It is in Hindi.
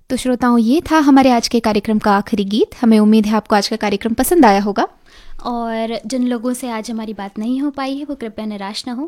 तो श्रोताओं, ये था हमारे आज के कार्यक्रम का आखिरी गीत। हमें उम्मीद है आपको आज का कार्यक्रम पसंद आया होगा। और जिन लोगों से आज हमारी बात नहीं हो पाई है वो कृपया निराश ना हो।